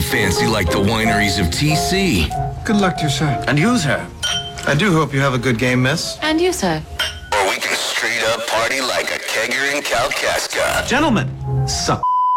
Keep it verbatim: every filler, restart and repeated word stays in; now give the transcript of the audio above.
fancy like the wineries of T C. Good luck to you, sir. And you, sir. I do hope you have a good game, miss. And you, sir. Or we can straight up party like a kegger in Kalkaska. Gentlemen, suck.